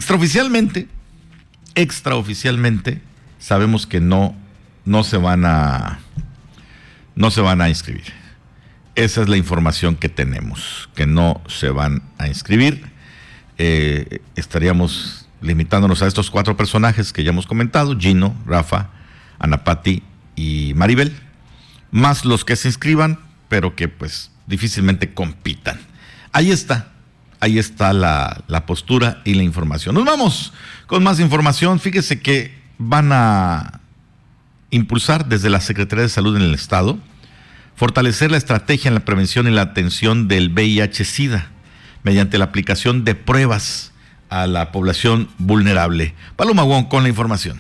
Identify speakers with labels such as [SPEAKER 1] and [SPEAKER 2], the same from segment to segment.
[SPEAKER 1] extraoficialmente, sabemos que no se van a inscribir. Esa es la información que tenemos, que no se van a inscribir. Estaríamos limitándonos a estos 4 personajes que ya hemos comentado: Gino, Rafa, Ana Pati y Maribel, más los que se inscriban, pero que pues difícilmente compitan. Ahí está la postura y la información. Nos vamos con más información. Fíjese que van a impulsar desde la Secretaría de Salud en el Estado fortalecer la estrategia en la prevención y la atención del VIH-Sida mediante la aplicación de pruebas a la población vulnerable. Paloma Wong con la información.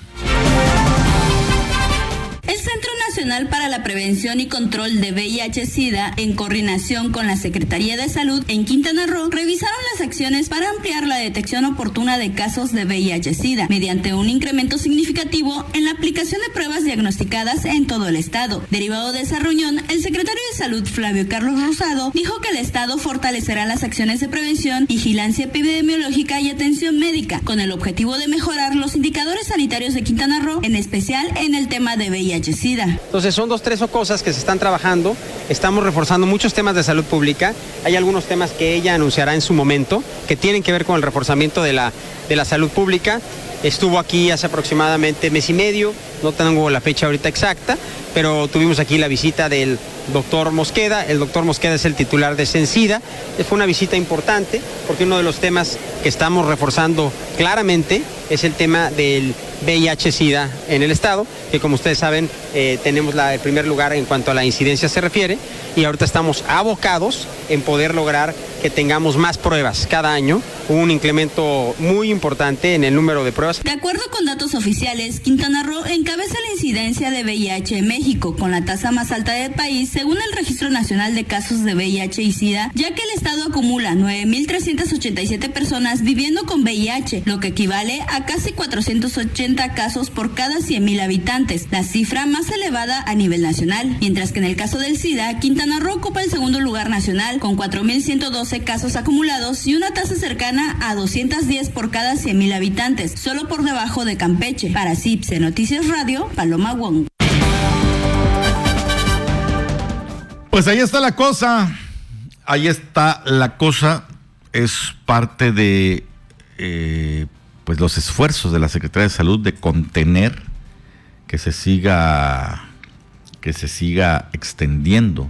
[SPEAKER 2] El Centro Nacional para la Prevención y Control de VIH-Sida, en coordinación con la Secretaría de Salud en Quintana Roo, revisaron las acciones para ampliar la detección oportuna de casos de VIH-Sida, mediante un incremento significativo en la aplicación de pruebas diagnosticadas en todo el estado. Derivado de esa reunión, el secretario de Salud, Flavio Carlos Rosado, dijo que el estado fortalecerá las acciones de prevención, vigilancia epidemiológica y atención médica, con el objetivo de mejorar los indicadores sanitarios de Quintana Roo, en especial en el tema de VIH-Sida.
[SPEAKER 3] Entonces son 2, 3 cosas que se están trabajando. Estamos reforzando muchos temas de salud pública. Hay algunos temas que ella anunciará en su momento que tienen que ver con el reforzamiento de la salud pública. Estuvo aquí hace aproximadamente mes y medio, no tengo la fecha ahorita exacta, pero tuvimos aquí la visita del doctor Mosqueda. El doctor Mosqueda es el titular de Sencida. Fue una visita importante porque uno de los temas que estamos reforzando claramente es el tema del VIH-Sida en el estado, que como ustedes saben tenemos el primer lugar en cuanto a la incidencia se refiere, y ahorita estamos abocados en poder lograr que tengamos más pruebas cada año, un incremento muy importante en el número de pruebas.
[SPEAKER 2] De acuerdo con datos oficiales, Quintana Roo encabeza la incidencia de VIH en México, con la tasa más alta del país según el Registro Nacional de Casos de VIH y SIDA, ya que el estado acumula 9,387 personas viviendo con VIH, lo que equivale a casi 480 casos por cada 100,000 habitantes, la cifra más elevada a nivel nacional, mientras que en el caso del SIDA, Quintana Roo ocupa el segundo lugar nacional, con 4,112 casos acumulados y una tasa cercana a 210 por cada 100,000 habitantes, solo por debajo de Campeche. Para CIPSE Noticias Radio, Paloma Wong.
[SPEAKER 1] Pues ahí está la cosa, es parte de pues los esfuerzos de la Secretaría de Salud de contener que se siga extendiendo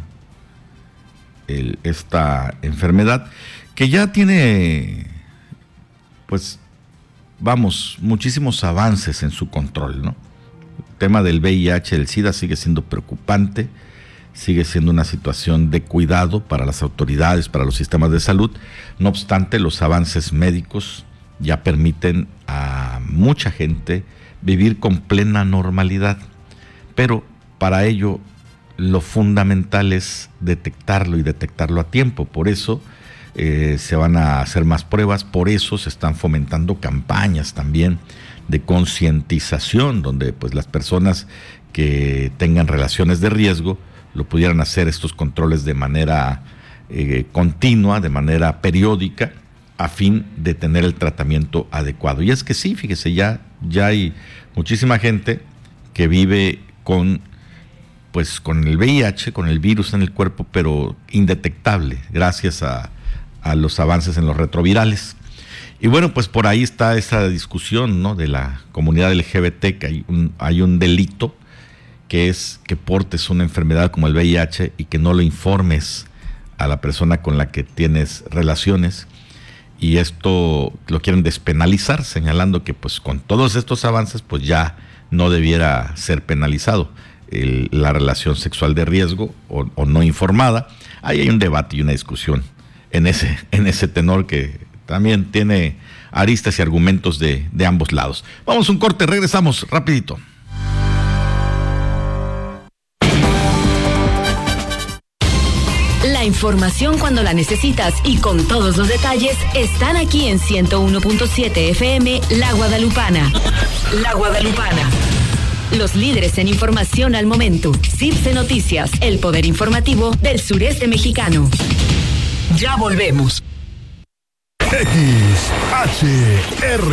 [SPEAKER 1] esta enfermedad, que ya tiene, pues, muchísimos avances en su control, ¿no? El tema del VIH, el SIDA sigue siendo preocupante, sigue siendo una situación de cuidado para las autoridades, para los sistemas de salud. No obstante, los avances médicos ya permiten a mucha gente vivir con plena normalidad, pero para ello lo fundamental es detectarlo y detectarlo a tiempo. Por eso se van a hacer más pruebas, por eso se están fomentando campañas también de concientización, donde pues las personas que tengan relaciones de riesgo lo pudieran hacer estos controles de manera continua, de manera periódica, a fin de tener el tratamiento adecuado. Y es que sí, fíjese, ya hay muchísima gente que vive con el VIH, con el virus en el cuerpo, pero indetectable, gracias a los avances en los retrovirales. Y bueno, pues por ahí está esa discusión, ¿no?, de la comunidad LGBT, que hay un delito, que es que portes una enfermedad como el VIH y que no lo informes a la persona con la que tienes relaciones. Y esto lo quieren despenalizar, señalando que pues con todos estos avances pues ya no debiera ser penalizado la relación sexual de riesgo o no informada. Ahí hay un debate y una discusión en ese tenor que también tiene aristas y argumentos de ambos lados. Vamos a un corte, regresamos rapidito.
[SPEAKER 4] La información cuando la necesitas y con todos los detalles están aquí en 101.7 FM La Guadalupana. La Guadalupana. Los líderes en información al momento. CIPSE Noticias, el poder informativo del sureste mexicano. Ya volvemos.
[SPEAKER 5] XHR